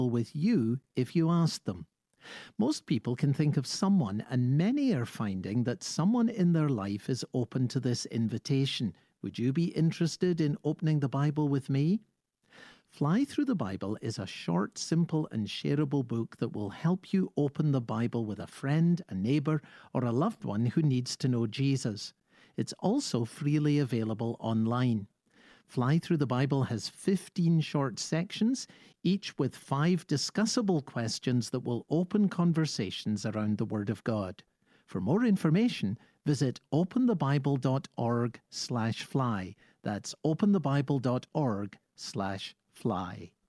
with you if you ask them. Most people can think of someone, and many are finding that someone in their life is open to this invitation. Would you be interested in opening the Bible with me? Fly Through the Bible is a short, simple and shareable book that will help you open the Bible with a friend, a neighbour or a loved one who needs to know Jesus. It's also freely available online. Fly Through the Bible has 15 short sections, each with 5 discussable questions that will open conversations around the Word of God. For more information, visit openthebible.org/fly. That's openthebible.org/fly.